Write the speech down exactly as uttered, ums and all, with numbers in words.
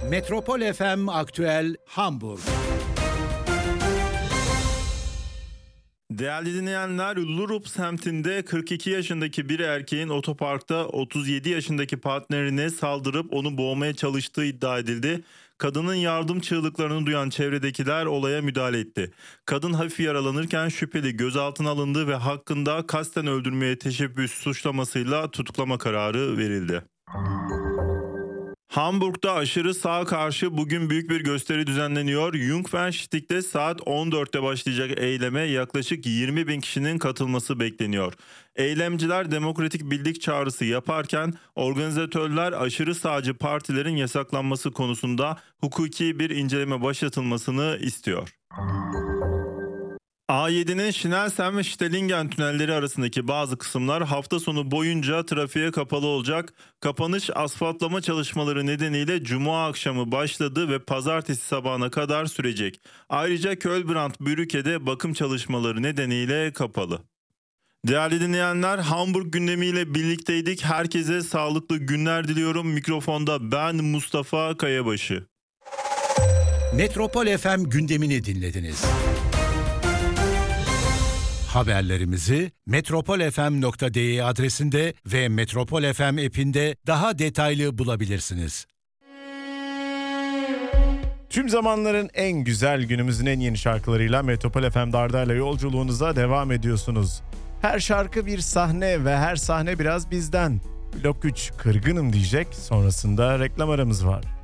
Metropol F M Aktüel Hamburg. Değerli dinleyenler, Lurup semtinde kırk iki yaşındaki bir erkeğin otoparkta otuz yedi yaşındaki partnerine saldırıp onu boğmaya çalıştığı iddia edildi. Kadının yardım çığlıklarını duyan çevredekiler olaya müdahale etti. Kadın hafif yaralanırken şüpheli gözaltına alındı ve hakkında kasten öldürmeye teşebbüs suçlamasıyla tutuklama kararı verildi. Hamburg'da aşırı sağa karşı bugün büyük bir gösteri düzenleniyor. Jungfernstieg'de saat on dörtte başlayacak eyleme yaklaşık yirmi bin kişinin katılması bekleniyor. Eylemciler demokratik birlik çağrısı yaparken organizatörler aşırı sağcı partilerin yasaklanması konusunda hukuki bir inceleme başlatılmasını istiyor. A yedi'nin Schnellsen ve Stellingen tünelleri arasındaki bazı kısımlar hafta sonu boyunca trafiğe kapalı olacak. Kapanış asfaltlama çalışmaları nedeniyle Cuma akşamı başladı ve pazartesi sabahına kadar sürecek. Ayrıca Kölbrand-Brücke'de bakım çalışmaları nedeniyle kapalı. Değerli dinleyenler, Hamburg gündemiyle birlikteydik. Herkese sağlıklı günler diliyorum. Mikrofonda ben Mustafa Kayabaşı. Metropol F M gündemini dinlediniz. Haberlerimizi metropol f m nokta d e adresinde ve Metropol F M app'inde daha detaylı bulabilirsiniz. Tüm zamanların en güzel, günümüzün en yeni şarkılarıyla Metropol F M Darda'yla yolculuğunuza devam ediyorsunuz. Her şarkı bir sahne ve her sahne biraz bizden. Blok üç kırgınım diyecek, sonrasında reklam aramız var.